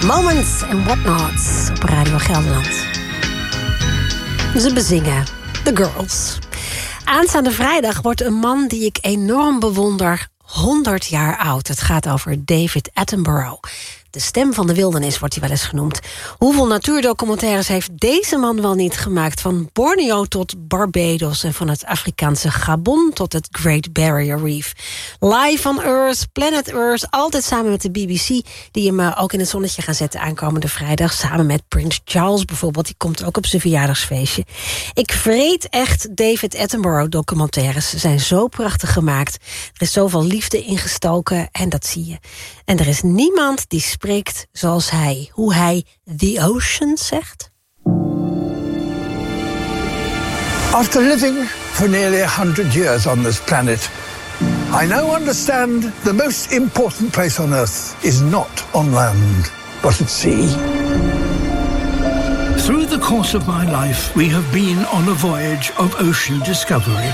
Moments and Whatnots op Radio Gelderland. Ze bezingen The Girls. Aanstaande vrijdag wordt een man die ik enorm bewonder 100 jaar oud. Het gaat over David Attenborough. De stem van de wildernis wordt hij wel eens genoemd. Hoeveel natuurdocumentaires heeft deze man wel niet gemaakt? Van Borneo tot Barbados en van het Afrikaanse Gabon tot het Great Barrier Reef. Live on Earth, Planet Earth, altijd samen met de BBC... die hem ook in het zonnetje gaan zetten aankomende vrijdag. Samen met Prins Charles bijvoorbeeld, die komt ook op zijn verjaardagsfeestje. Ik vreet echt David Attenborough documentaires. Ze zijn zo prachtig gemaakt. Er is zoveel liefde ingestoken en dat zie je. En er is niemand die spreekt zoals hij. Hoe hij the ocean zegt. After living for nearly 100 years on this planet, I now understand the most important place on Earth is not on land, but at sea. Through the course of my life, we have been on a voyage of ocean discovery.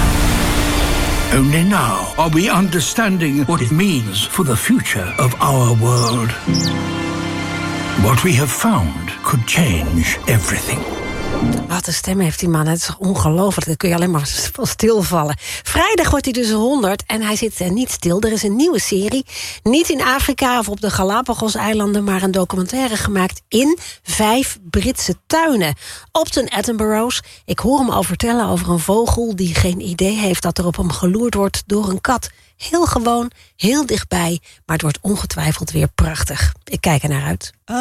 Only now are we understanding what it means for the future of our world. What we have found could change everything. Wat een stem heeft die man, het is ongelooflijk. Dat kun je alleen maar stilvallen. Vrijdag wordt hij dus 100 en hij zit niet stil. Er is een nieuwe serie, niet in Afrika of op de Galapagos-eilanden... maar een documentaire gemaakt in 5 Britse tuinen. Upton Attenborough's. Ik hoor hem al vertellen over een vogel die geen idee heeft... dat er op hem geloerd wordt door een kat. Heel gewoon, heel dichtbij, maar het wordt ongetwijfeld weer prachtig. Ik kijk er naar uit.